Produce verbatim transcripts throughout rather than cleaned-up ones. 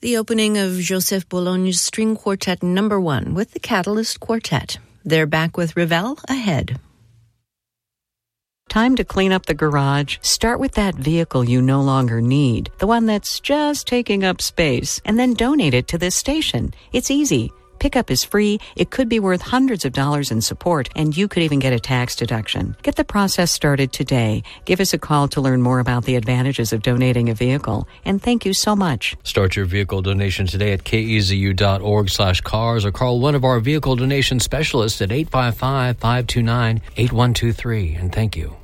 The opening of Joseph Bologne's String Quartet Number One with the Catalyst Quartet. They're back with Ravel ahead. Time to clean up the garage. Start with that vehicle you no longer need, the one that's just taking up space, and then donate it to this station. It's easy. Pickup is free. It could be worth hundreds of dollars in support, and you could even get a tax deduction. Get the process started today. Give us a call to learn more about the advantages of donating a vehicle. And thank you so much. Start your vehicle donation today at kezu.org slash cars or call one of our vehicle donation specialists at eight five five, five two nine, eight one two three. And thank you.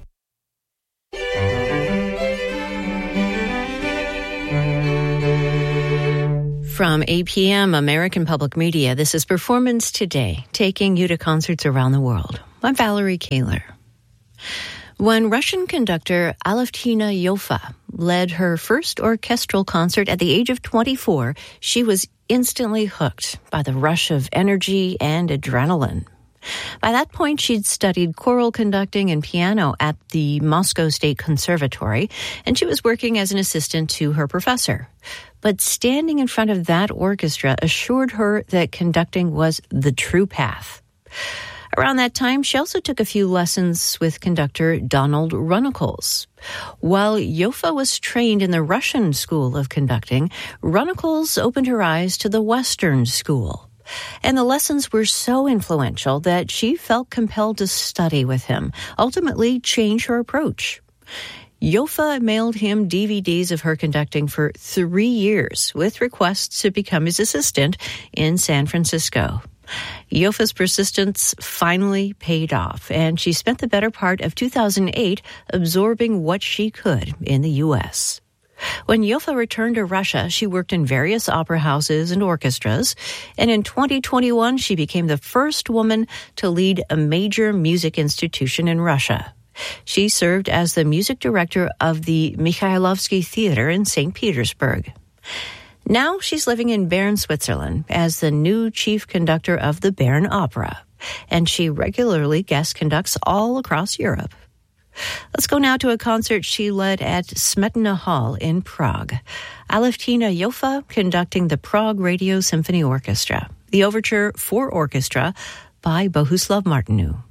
From A P M American Public Media, this is Performance Today, taking you to concerts around the world. I'm Valerie Kaler. When Russian conductor Alevtina Yofa led her first orchestral concert at the age of twenty-four, she was instantly hooked by the rush of energy and adrenaline. By that point, she'd studied choral conducting and piano at the Moscow State Conservatory, and she was working as an assistant to her professor. But standing in front of that orchestra assured her that conducting was the true path. Around that time, she also took a few lessons with conductor Donald Runnicles. While Yofa was trained in the Russian school of conducting, Runnicles opened her eyes to the Western school. And the lessons were so influential that she felt compelled to study with him, ultimately change her approach. Yofa mailed him D V Ds of her conducting for three years, with requests to become his assistant in San Francisco. Yofa's persistence finally paid off, and she spent the better part of two thousand eight absorbing what she could in the U S When Yofa returned to Russia, she worked in various opera houses and orchestras, and in twenty twenty-one, she became the first woman to lead a major music institution in Russia. She served as the music director of the Mikhailovsky Theater in Saint Petersburg. Now she's living in Bern, Switzerland, as the new chief conductor of the Bern Opera, and she regularly guest conducts all across Europe. Let's go now to a concert she led at Smetana Hall in Prague. Alevtina Yofa conducting the Prague Radio Symphony Orchestra. The overture for orchestra by Bohuslav Martinu.